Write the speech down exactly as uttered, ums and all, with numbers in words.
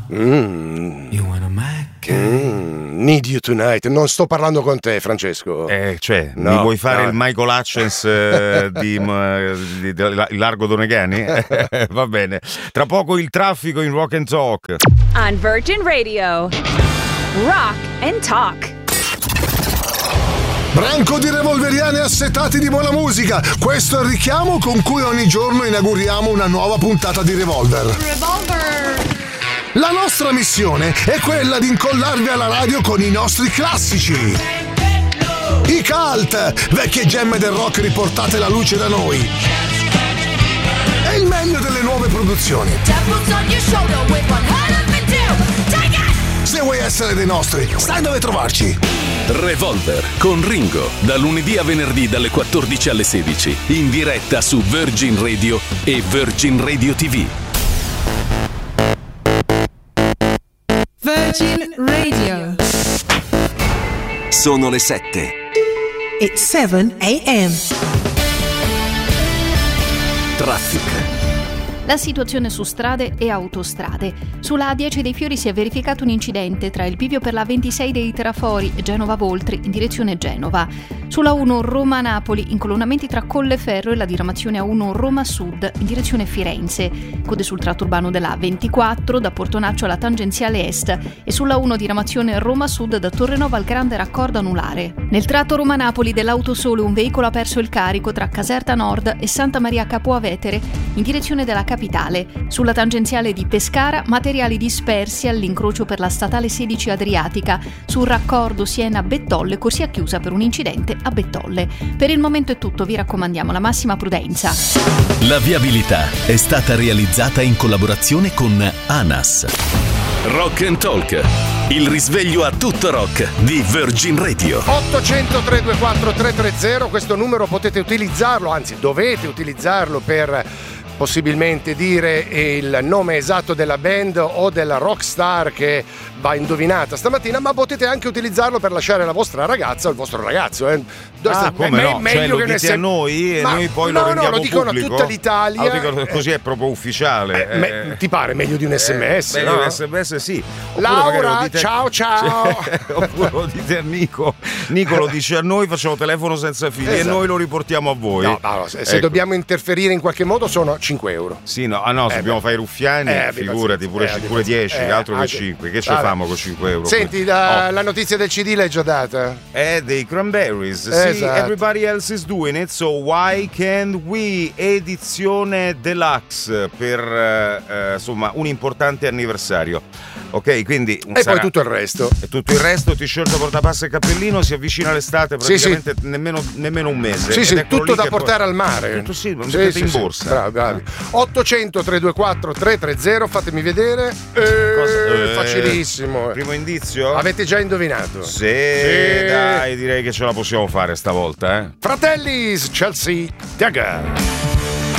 Mm. You wanna my Mm. Need you tonight. Non sto parlando con te, Francesco. Eh, cioè, No, mi vuoi fare no. il Michael Hutchins eh, di, di, di, di Largo Donegani? Va bene. Tra poco il traffico in Rock and Talk. On Virgin Radio. Rock and Talk. Branco di revolveriani assetati di buona musica. Questo è il richiamo con cui ogni giorno inauguriamo una nuova puntata di Revolver. Revolver. La nostra missione è quella di incollarvi alla radio con i nostri classici. I cult, vecchie gemme del rock riportate alla luce da noi. E il meglio delle nuove produzioni. Se vuoi essere dei nostri, sai dove trovarci. Revolver con Ringo, da lunedì a venerdì dalle quattordici alle sedici, in diretta su Virgin Radio e Virgin Radio ti vu. Virgin Radio. Sono le sette. It's seven a.m. Traffic. La situazione su strade e autostrade. Sulla A dieci dei Fiori si è verificato un incidente tra il bivio per la ventisei dei Trafori e Genova-Voltri in direzione Genova. Sulla uno Roma-Napoli, incolonnamenti tra Colleferro e la diramazione A uno Roma-Sud in direzione Firenze. Code sul tratto urbano della A ventiquattro da Portonaccio alla tangenziale est e sulla uno diramazione Roma-Sud da Torrenova al grande raccordo anulare. Nel tratto Roma-Napoli dell'Autosole un veicolo ha perso il carico tra Caserta Nord e Santa Maria Capua Vetere in direzione della capitale. Sulla tangenziale di Pescara, materiali dispersi all'incrocio per la statale sedici Adriatica. Sul raccordo Siena-Bettolle, corsia chiusa per un incidente a Bettolle. Per il momento è tutto, vi raccomandiamo la massima prudenza. La viabilità è stata realizzata in collaborazione con ANAS. Rock and Talk, il risveglio a tutto rock di Virgin Radio. ottocento tre due quattro tre tre zero, questo numero potete utilizzarlo, anzi dovete utilizzarlo per possibilmente dire il nome esatto della band o della rockstar che va indovinata stamattina, ma potete anche utilizzarlo per lasciare la vostra ragazza o il vostro ragazzo. Eh. Ah, come me- no? Meglio cioè, lo che ne dite se... a noi e ma noi poi no, lo rendiamo no, lo dicono pubblico? a tutta l'Italia. Ah, lo dicono, così è proprio ufficiale. Eh, me- ti pare meglio di un sms? Eh, meglio no? di un sms, sì. Oppure Laura, lo dite... ciao ciao. Oppure lo dite a Nico. Nico lo dice a noi, facciamo telefono senza fili, esatto, e noi lo riportiamo a voi. No, no, se, se ecco. dobbiamo interferire in qualche modo sono cinque euro. Sì, no, ah no, se eh, dobbiamo beh. fare i ruffiani, eh, figurati, pure, eh, pure dieci, eh, altro che anche... cinque. Che ce Vabbè. famo con cinque euro? Senti, la, oh. la notizia del C D l'hai già data? È dei Cranberries. Esatto. Sì, everybody else is doing it, so why can't we? Edizione deluxe per uh, insomma un importante anniversario. Ok, quindi e sarà... poi tutto il resto. E tutto il resto, t-shirt, portapassa e cappellino, si avvicina l'estate, praticamente sì, sì. Nemmeno, nemmeno un mese. Sì, Ed sì, è tutto da che portare poi... al mare. Tutto sì, lo sì, mettete sì, in sì. borsa. Bravi, bravi. ottocento tre due quattro tre tre zero, fatemi vedere. Eh, eh, facilissimo. Primo indizio? Avete già indovinato? Sì, sì, dai, direi che ce la possiamo fare stavolta, eh. Fratelli, Chelsea Dagger.